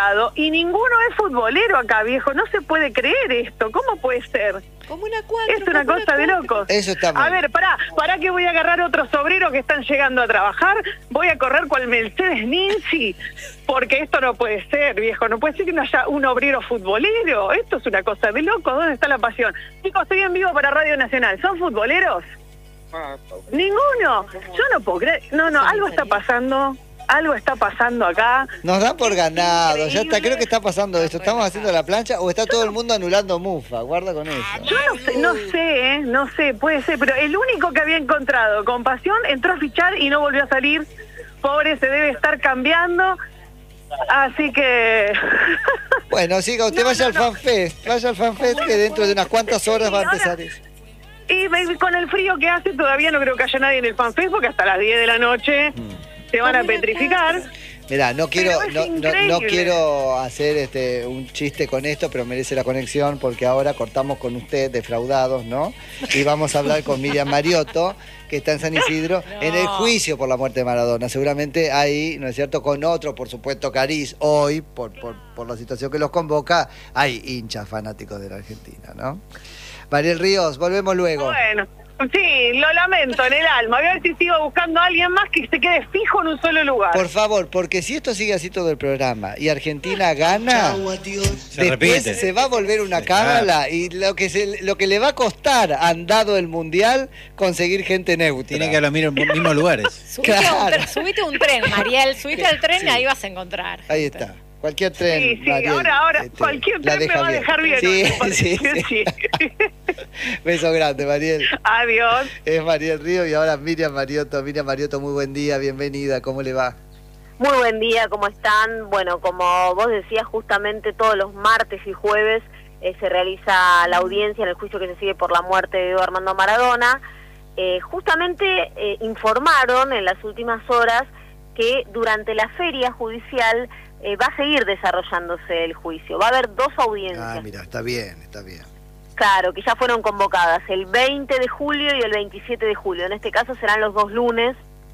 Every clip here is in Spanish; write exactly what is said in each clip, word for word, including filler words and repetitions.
privado y ninguno es futbolero acá, viejo. No se puede creer esto. ¿Cómo puede ser? Como una cuatro. Es una cosa de locos. Eso está mal. A ver, pará, pará que voy a agarrar otros obreros que están llegando a trabajar. Voy a correr cual Mercedes Ninzi, porque esto no puede ser, viejo. No puede ser que no haya un obrero futbolero. Esto es una cosa de locos. ¿Dónde está la pasión? Chicos, estoy en vivo para Radio Nacional. ¿Son futboleros? Ninguno. Yo no puedo creer. No, no, algo está pasando. Algo está pasando acá. Nos da por ganado, Increíble. ya está, creo que está pasando esto. ¿Estamos haciendo la plancha o está todo el mundo anulando Mufa? Guarda con eso. Yo no sé, no sé, ¿eh? No sé, puede ser, pero el único que había encontrado con pasión entró a fichar y no volvió a salir. Pobre, se debe estar cambiando. Así que... Bueno, siga, usted No, vaya no, al no. FanFest, vaya al FanFest que dentro de unas cuantas horas va a empezar eso. Y baby, con el frío que hace todavía no creo que haya nadie en el FanFest porque hasta las diez de la noche se van a petrificar. Mirá, no quiero, Pero es no, no, no increíble. quiero hacer este un chiste con esto, pero merece la conexión porque ahora cortamos con usted, defraudados, ¿no? Y vamos a hablar con Miriam Mariotto, que está en San Isidro, No. en el juicio por la muerte de Maradona. Seguramente ahí, ¿no es cierto?, con otro, por supuesto, cariz, hoy, por, por, por la situación que los convoca, hay hinchas fanáticos de la Argentina, ¿no? Mariel Ríos, volvemos luego. Bueno, sí, lo lamento en el alma. Voy a ver si sigo buscando a alguien más que se quede fijo en un solo lugar. Por favor, porque si esto sigue así todo el programa y Argentina gana, Se después repite. se va a volver una cábala y lo que se, lo que le va a costar, andado el mundial, conseguir gente neutra. Tiene que a los mismos mismos lugares. Subite, a un Claro. tren, subite a un tren, Mariel. Subite al tren Sí. y ahí vas a encontrar. Ahí está. Cualquier tren. Sí, sí, Mariel, ahora, ahora, este, cualquier la tren me deja va a dejar bien. Sí, me parece. sí, sí. Sí. Beso grande, Mariel. Adiós. Es Mariel Ríos y ahora Miriam Mariotto. Miriam Mariotto, muy buen día, bienvenida. ¿Cómo le va? Muy buen día, ¿cómo están? Bueno, como vos decías, justamente todos los martes y jueves eh, se realiza la audiencia en el juicio que se sigue por la muerte de Diego Armando Maradona. Eh, justamente eh, informaron en las últimas horas que durante la feria judicial eh, va a seguir desarrollándose el juicio. Va a haber dos audiencias. Ah, mira, está bien, está bien. Claro, que ya fueron convocadas el veinte de julio y el veintisiete de julio. En este caso serán los dos lunes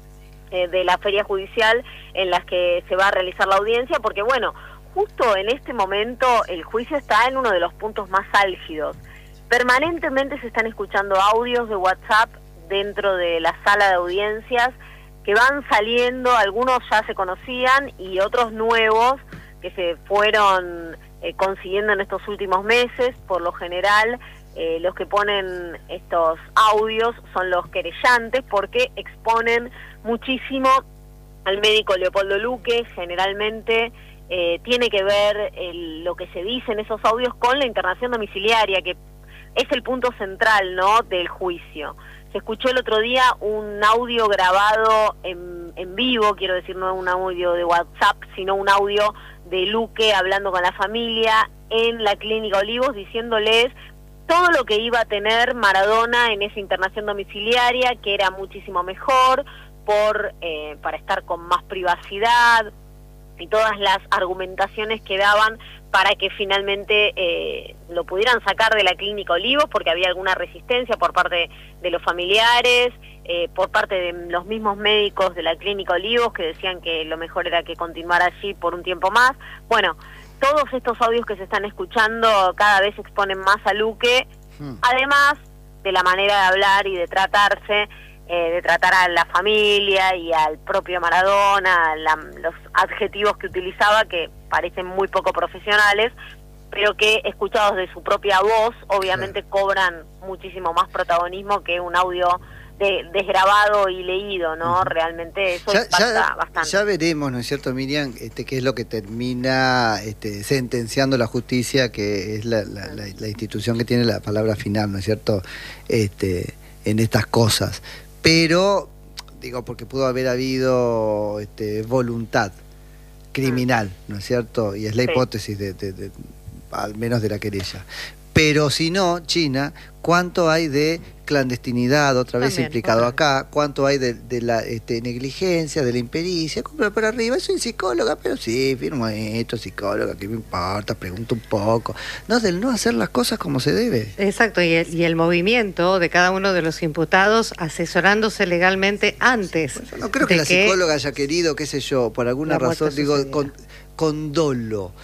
eh, de la feria judicial en las que se va a realizar la audiencia, porque bueno, justo en este momento el juicio está en uno de los puntos más álgidos. Permanentemente se están escuchando audios de WhatsApp dentro de la sala de audiencias que van saliendo, algunos ya se conocían y otros nuevos que se fueron eh, consiguiendo en estos últimos meses. Por lo general, eh, los que ponen estos audios son los querellantes porque exponen muchísimo al médico Leopoldo Luque. Generalmente eh, tiene que ver el, lo que se dice en esos audios con la internación domiciliaria, que es el punto central, ¿no?, del juicio. Se escuchó el otro día un audio grabado en, en vivo, quiero decir, no un audio de WhatsApp, sino un audio de Luque hablando con la familia en la Clínica Olivos, diciéndoles todo lo que iba a tener Maradona en esa internación domiciliaria, que era muchísimo mejor, por eh, para estar con más privacidad, y todas las argumentaciones que daban para que finalmente eh, lo pudieran sacar de la Clínica Olivos, porque había alguna resistencia por parte de los familiares, eh, por parte de los mismos médicos de la Clínica Olivos, que decían que lo mejor era que continuara allí por un tiempo más. Bueno, todos estos audios que se están escuchando cada vez exponen más a Luque, Hmm. además de la manera de hablar y de tratarse, Eh, de tratar a la familia y al propio Maradona, la, los adjetivos que utilizaba que parecen muy poco profesionales, pero que escuchados de su propia voz obviamente Claro. cobran muchísimo más protagonismo que un audio de, desgrabado y leído, ¿no? Uh-huh. Realmente eso Ya, impacta ya- bastante. ya veremos, ¿no es cierto, Miriam, este, qué es lo que termina este, sentenciando la justicia, que es la, la, la, la institución que tiene la palabra final, ¿no es cierto?, este, en estas cosas. Pero, digo, porque pudo haber habido este, voluntad criminal, ¿no es cierto? Y es la Sí. hipótesis, de, de- de- al menos de la querella. Pero si no, China, ¿cuánto hay de clandestinidad, otra vez También, implicado bueno. acá? ¿Cuánto hay de, de la este, negligencia, de la impericia? Compra por arriba, soy psicóloga, pero sí, firmo esto, psicóloga, ¿qué me importa? Pregunto un poco. No, del no hacer las cosas como se debe. Exacto, y el, y el movimiento de cada uno de los imputados asesorándose legalmente antes. Yo no creo que de la psicóloga haya querido, qué sé yo, por alguna la muerte razón, digo, sucediera. con, con dolo,